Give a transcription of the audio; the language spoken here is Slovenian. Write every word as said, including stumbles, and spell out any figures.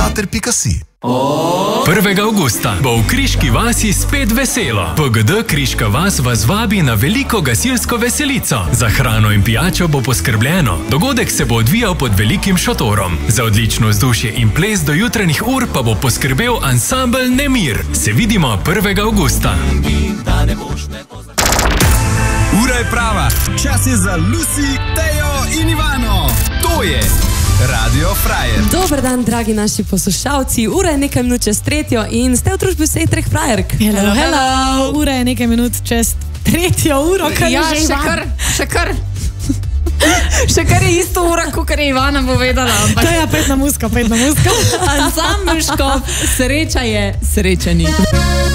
teater pika si. prvega avgusta bo v Kriški vasi spet veselo. P G D Kriška vas vas vabi na veliko gasilsko veselico. Za hrano in pijačo bo poskrbljeno. Dogodek se bo odvijal pod velikim šotorom. Za odlično vzdušje in ples do jutranjih ur pa bo poskrbel ansambel Nemir. Se vidimo prvega avgusta. Ura je prava. Čas je za Lucy, Tejo in Ivano. To je Radio Frajer. Dober dan, dragi naši poslušalci. Ura je nekaj minut čez tretjo in ste v družbi vseh treh frajerk. Hello, hello. Ura je nekaj minut čez tretjo uro. Ja, še kar, še kar. Še kar je isto ura, kot je Ivana povedala. To je petna muska, petna muska. Ansambel Škof, sreča je srečani.